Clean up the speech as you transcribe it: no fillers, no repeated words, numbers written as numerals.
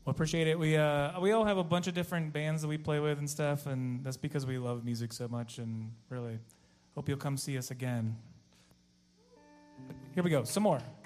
Well, appreciate it. We all have a bunch of different bands that we play with and stuff, and that's because we love music so much, and really hope you'll come see us again. Here we go, some more.